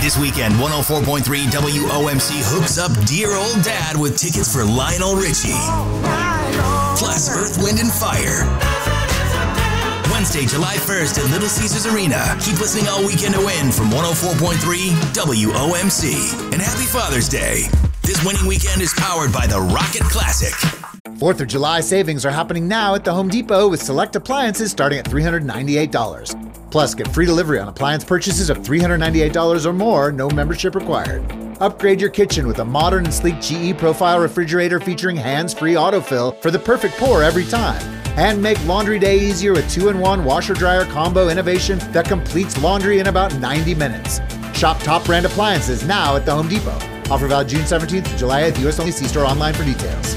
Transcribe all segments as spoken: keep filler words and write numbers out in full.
This weekend, one oh four point three W O M C hooks up dear old dad with tickets for Lionel Richie. Plus Earth, Wind and Fire. Wednesday, July first at Little Caesars Arena. Keep listening all weekend to win from one oh four point three W O M C. And happy Father's Day. This winning weekend is powered by the Rocket Classic. fourth of July savings are happening now at the Home Depot with select appliances starting at three hundred ninety-eight dollars. Plus, get free delivery on appliance purchases of three hundred ninety-eight dollars or more, no membership required. Upgrade your kitchen with a modern and sleek G E Profile refrigerator featuring hands-free autofill for the perfect pour every time. And make laundry day easier with two in one washer-dryer combo innovation that completes laundry in about ninety minutes. Shop top brand appliances now at the Home Depot. Offer valid June seventeenth to July eighth, U S only. See store online for details.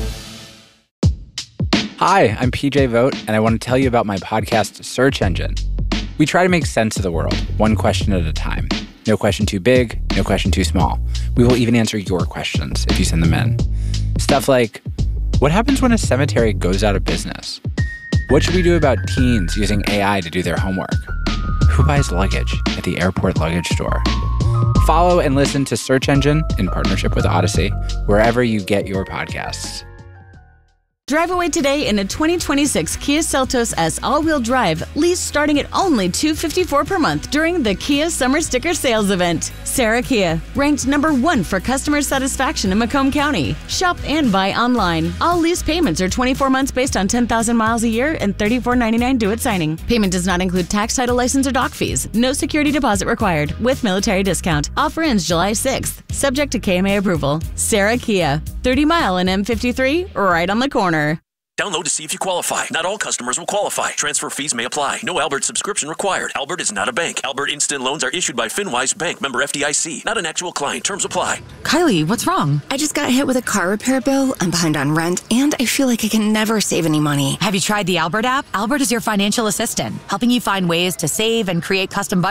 Hi, I'm P J Vogt, and I want to tell you about my podcast, Search Engine. We try to make sense of the world, one question at a time. No question too big, no question too small. We will even answer your questions if you send them in. Stuff like, what happens when a cemetery goes out of business? What should we do about teens using A I to do their homework? Who buys luggage at the airport luggage store? Follow and listen to Search Engine in partnership with Odyssey, wherever you get your podcasts. Drive away today in a twenty twenty-six Kia Seltos S all-wheel drive, lease starting at only two hundred fifty-four dollars per month during the Kia Summer Sticker Sales Event. Sarah Kia, ranked number one for customer satisfaction in Macomb County. Shop and buy online. All lease payments are twenty-four months based on ten thousand miles a year and thirty-four ninety-nine due at signing. Payment does not include tax, title, license, or dock fees. No security deposit required with military discount. Offer ends July sixth, subject to K M A approval. Sarah Kia, thirty mile and M fifty-three, right on the corner. Download to see if you qualify. Not all customers will qualify. Transfer fees may apply. No Albert subscription required. Albert is not a bank. Albert Instant Loans are issued by FinWise Bank, member F D I C. Not an actual client. Terms apply. Kylie, what's wrong? I just got hit with a car repair bill. I'm behind on rent, and I feel like I can never save any money. Have you tried the Albert app? Albert is your financial assistant, helping you find ways to save and create custom budgets